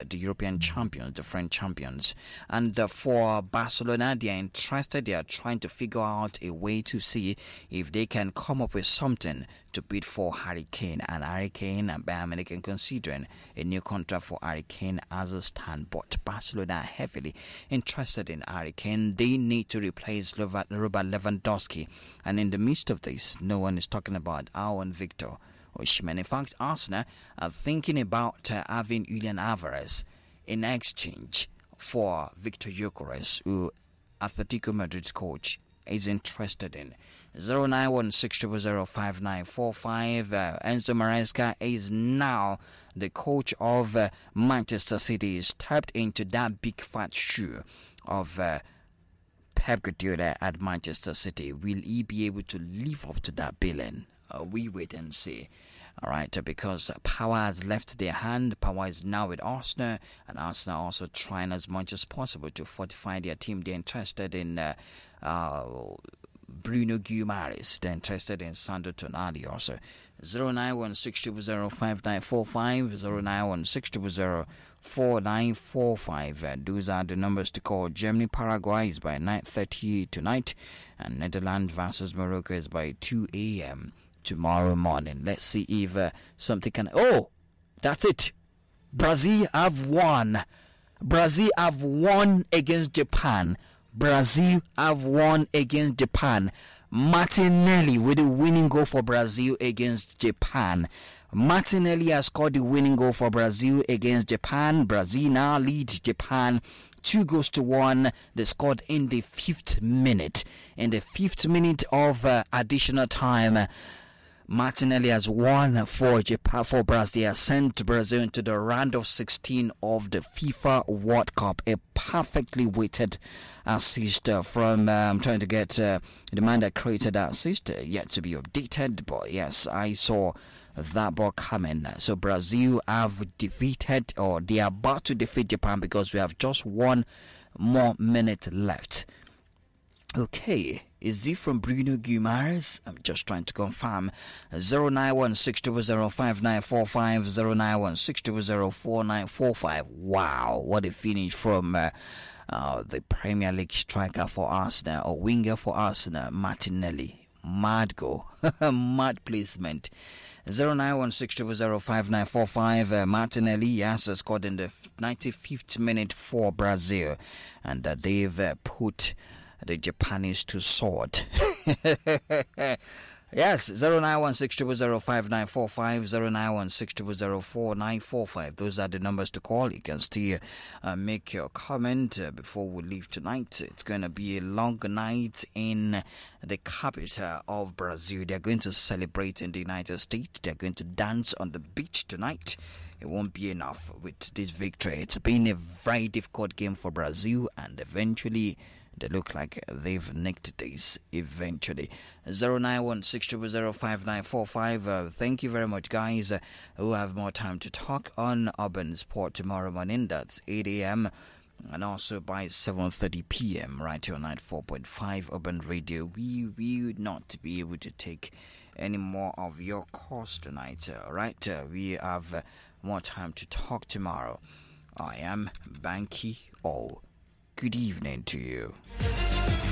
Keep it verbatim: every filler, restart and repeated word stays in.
the European champions, the French champions. And uh, for Barcelona, they are interested. They are trying to figure out a way to see if they can come up with something to bid for Harry Kane. And Harry Kane and Bayern Munich considering a new contract for Harry Kane as a stand. But Barcelona are heavily interested in Harry Kane. They need to replace Robert Lewandowski. And in the midst of this, no one is talking about Aaron Victor Osimhen. In fact, Arsenal are thinking about uh, having Julian Alvarez in exchange for Victor Gyökeres, who Atletico Madrid's coach is interested in. zero nine one six zero zero five nine four five. Uh, Enzo Maresca is now the coach of uh, Manchester City. He's tapped into that big fat shoe of uh, Pep Guardiola at Manchester City. Will he be able to live up to that billing? Uh, we wait and see. All right, uh, because power has left their hand. Power is now with Arsenal, and Arsenal also trying as much as possible to fortify their team. They're interested in uh, uh, Bruno Guimaraes. They're interested in Sandro Tonali also. zero nine one six zero zero five nine four five, zero nine one six zero zero four nine four five. Uh, those are the numbers to call. Germany Paraguay is by nine thirty tonight, and Netherlands versus Morocco is by two a.m. tomorrow morning. Let's see if uh, something can. Oh, that's it. Brazil have won. Brazil have won against Japan. Brazil have won against Japan. Martinelli with the winning goal for Brazil against Japan. Martinelli has scored the winning goal for Brazil against Japan. Brazil now leads Japan two goals to one. They scored in the fifth minute. In the fifth minute of uh, additional time, Martinelli has won for Japan, for Brazil, has sent Brazil into the round of sixteen of the FIFA World Cup. A perfectly weighted assist uh, from, uh, I'm trying to get uh, the man that created that assist, uh, yet to be updated, but yes, I saw that ball coming. So Brazil have defeated, or they are about to defeat Japan, because we have just one more minute left. Okay, is it from Bruno Guimaraes? I'm just trying to confirm. zero nine one six zero zero five nine four five, zero nine one six zero zero four nine four five. Wow, what a finish from uh, uh, the Premier League striker for Arsenal, or winger for Arsenal, Martinelli. Mad goal, mad placement. zero nine one six zero zero five nine four five. Uh, Martinelli has uh, scored in the ninety-fifth minute for Brazil, and uh, they've uh, put the Japanese to sword. Yes, zero nine one six zero zero five nine four five, zero nine one six zero zero four nine four five. Those are the numbers to call. You can still uh, make your comment uh, before we leave tonight. It's going to be a long night in the capital of Brazil. They're going to celebrate in the United States. They're going to dance on the beach tonight. It won't be enough with this victory. It's been a very difficult game for Brazil, and eventually they look like they've nicked this eventually. zero nine one six zero zero five nine four five. Uh, thank you very much, guys. Uh, we'll have more time to talk on Urban Sport tomorrow morning. That's eight a.m. and also by seven thirty p.m. right here on ninety-four point five Urban Radio. We will not be able to take any more of your calls tonight. Uh, right? Uh, we have uh, more time to talk tomorrow. I am Banky O. Good evening to you.